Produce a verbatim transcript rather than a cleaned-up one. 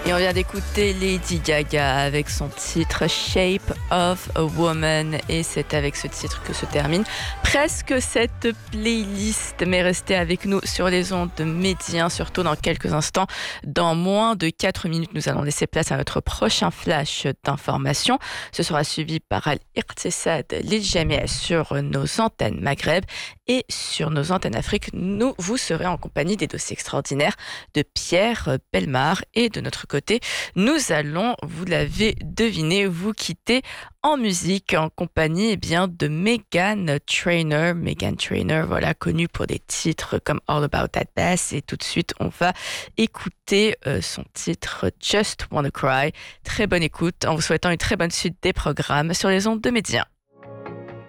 Et on vient d'écouter Lady Gaga avec son titre Shape of a Woman. Et c'est avec ce titre que se termine presque cette playlist. Mais restez avec nous sur les ondes de Médien, surtout dans quelques instants. Dans moins de quatre minutes, nous allons laisser place à notre prochain flash d'information. Ce sera suivi par Al-Iqtisad Lil Jamia sur nos antennes Maghreb. Et sur nos antennes Afrique, nous vous serez en compagnie des dossiers extraordinaires de Pierre Bellemare. Et de notre côté, nous allons, vous l'avez deviné, vous quitter en musique en compagnie eh bien, de Meghan Trainor. Meghan Trainor, voilà, connue pour des titres comme All About That Bass. Et tout de suite, on va écouter euh, son titre Just Wanna Cry. Très bonne écoute en vous souhaitant une très bonne suite des programmes sur les ondes de Médien.